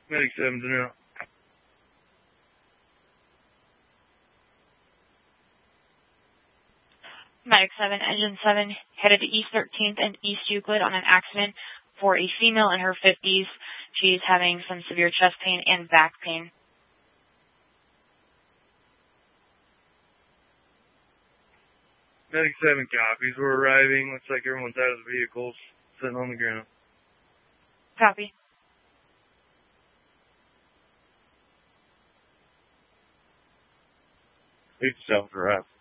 Medic 7's in out. Medic 7, Engine 7, headed to East 13th and East Euclid on an accident for a female in her 50s. She's having some severe chest pain and back pain. Medic 7 copies. We're arriving. Looks like everyone's out of the vehicles, sitting on the ground. Copy. Lead yourself for us.